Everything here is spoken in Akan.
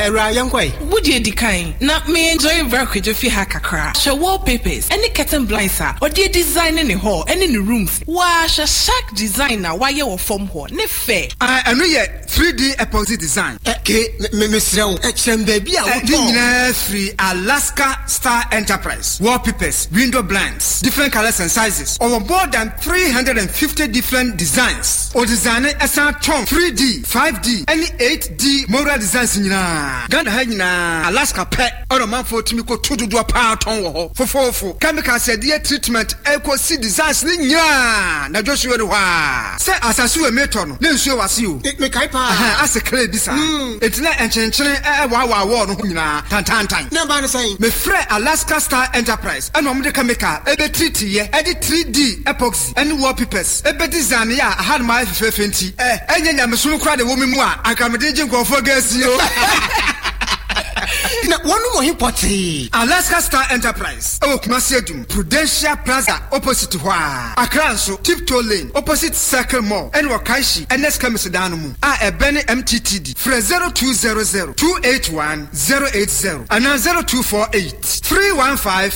Era Yankoi. Would you decline? Now me enjoy very quick if you hack a crack. Show wallpapers, any curtain blinds or dear design in the hall and in the rooms. Wash a shack designer while you're from home. Ne fair. I know yet 3D epoxy design. Okay, Miss Row, baby. Free Alaska Star Enterprise. Wallpapers, window blinds, different colors and sizes. Over more than 350 different designs. Or designer as a 3D, 5D, any 8D moral designs in Ganda Hagina, Alaska pet, or a man for Timiko to do a part on for chemical said dear treatment, equal C designs. Now Joshua, say as I saw a meton, then show us you. As a clay design. It's not a wow, Tantan. Never saying, me friend Alaska Star Enterprise, and I'm the chemical, a treaty, edit 3D epoxy, and wallpapers, a bit design, I had my 50, and then I'm a soon crowd a woman more. I come a danger go for guess you. One more hypothesis. Alaska Star Enterprise, Masiadum, Prudential Plaza, opposite to Hua, Akranso, Tiptoe Lane, opposite Circle Mall, and Wakaishi, and Nescamisadanamu, a Benny MTTD, Fre 0200 281 080, and 0248 315